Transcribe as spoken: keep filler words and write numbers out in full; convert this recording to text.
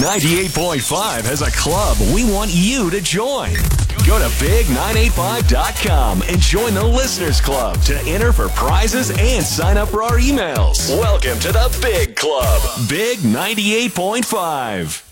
ninety-eight point five has a club we want you to join. Go to big nine eight five dot com and join the Listeners Club to enter for prizes and sign up for our emails. Welcome to the Big Club. Big ninety-eight point five.